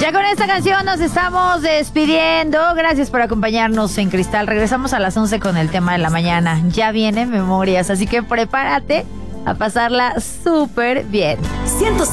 Ya con esta canción nos estamos despidiendo. Gracias por acompañarnos en Cristal. Regresamos a las 11 con el tema de la mañana. Ya vienen memorias, así que prepárate a pasarla súper bien. 106.